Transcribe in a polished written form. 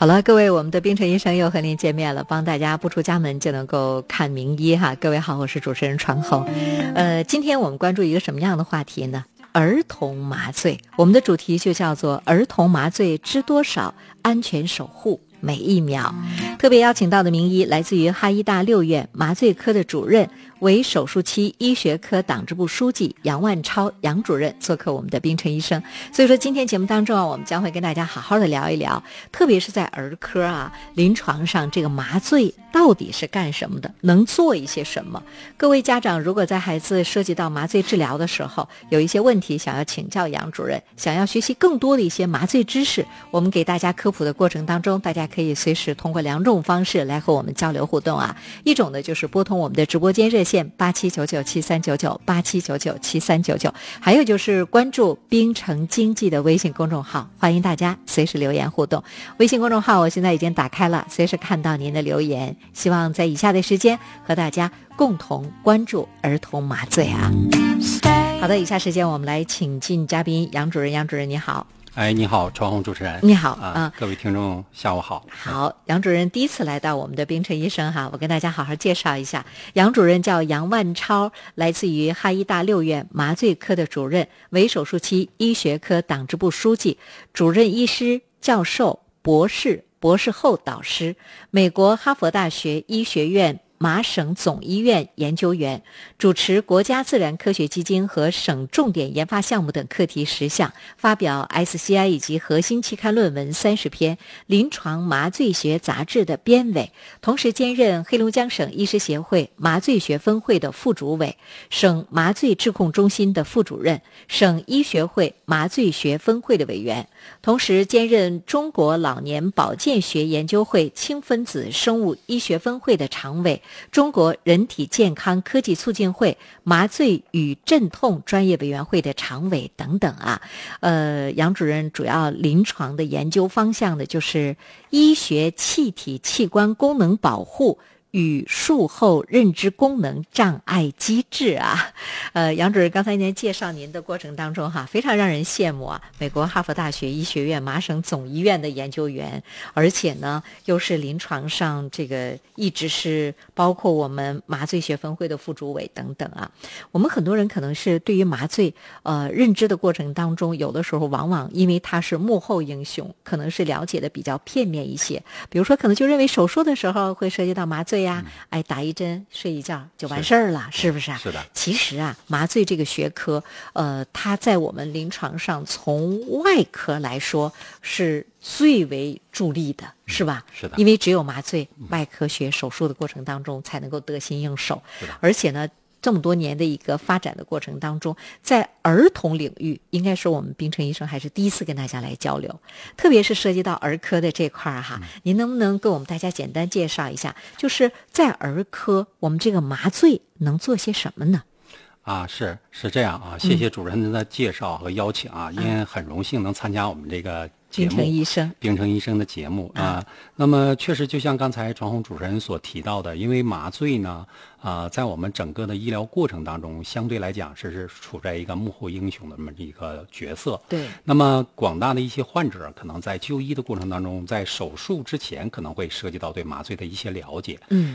好了，各位，我们的冰城医生又和您见面了，帮大家不出家门就能够看名医哈。各位好，我是主持人传红。今天我们关注一个什么样的话题呢？儿童麻醉，我们的主题就叫做儿童麻醉知多少，安全守护每一秒。特别邀请到的名医来自于哈医大6院麻醉科的主任，为手术期医学科党支部书记杨万超杨主任做客我们的冰城医生。所以说今天节目当中我们将会跟大家好好的聊一聊，特别是在儿科临床上这个麻醉到底是干什么的，能做一些什么。各位家长如果在孩子涉及到麻醉治疗的时候有一些问题想要请教杨主任，想要学习更多的一些麻醉知识，我们给大家科普的过程当中，大家可以随时通过2种方式来和我们交流互动一种呢就是拨通我们的直播间热线8799739987997399，还有就是关注冰城经济的微信公众号，欢迎大家随时留言互动。微信公众号我现在已经打开了，随时看到您的留言，希望在以下的时间和大家共同关注儿童麻醉好的，以下时间我们来请进嘉宾杨主任。杨主任你好。 你好，传红主持人。 你好各位听众下午好。 好，杨主任第一次来到我们的冰城医生我跟大家好好介绍一下，杨主任叫杨万超，来自于哈医大6院麻醉科的主任，为手术期医学科党支部书记、主任医师、教授、博士后导师，美国哈佛大学医学院麻省总医院研究员，主持国家自然科学基金和省重点研发项目等课题10项，发表 SCI 以及核心期刊论文30篇，临床麻醉学杂志的编委，同时兼任黑龙江省医师协会麻醉学分会的副主委，省麻醉质控中心的副主任，省医学会麻醉学分会的委员，同时兼任中国老年保健学研究会氢分子生物医学分会的常委，中国人体健康科技促进会麻醉与镇痛专业委员会的常委等等杨主任主要临床的研究方向的就是医学气体器官功能保护与术后认知功能障碍机制杨主任刚才您介绍您的过程当中非常让人羡慕美国哈佛大学医学院麻省总医院的研究员，而且呢又是临床上这个一直是包括我们麻醉学分会的副主委等等我们很多人可能是对于麻醉认知的过程当中，有的时候往往因为他是幕后英雄，可能是了解的比较片面一些，比如说可能就认为手术的时候会涉及到麻醉打一针睡一觉就完事儿了，是不是是的。 其实麻醉这个学科它在我们临床上从外科来说是最为助力的，是吧？ 是的。 因为只有麻醉外科学手术的过程当中才能够得心应手，而且呢这么多年的一个发展的过程当中，在儿童领域应该说我们冰城医生还是第一次跟大家来交流，特别是涉及到儿科的这块您能不能跟我们大家简单介绍一下，就是在儿科我们这个麻醉能做些什么呢？ 是这样谢谢主任的介绍和邀请因为很荣幸能参加我们这个节目冰城医生的节目那么确实就像刚才传红主持人所提到的，因为麻醉呢在我们整个的医疗过程当中相对来讲是处在一个幕后英雄的这么一个角色。 对。 那么广大的一些患者可能在就医的过程当中，在手术之前可能会涉及到对麻醉的一些了解